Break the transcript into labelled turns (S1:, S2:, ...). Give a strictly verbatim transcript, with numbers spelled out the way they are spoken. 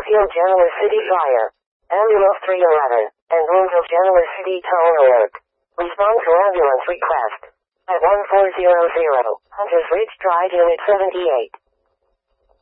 S1: Springfield Genoa City Fire. Ambulance three eleven. And Bloomfield Genoa City Toll Alert. Respond to ambulance request. At one four zero zero, Hunters Ridge Drive Unit seventy-eight.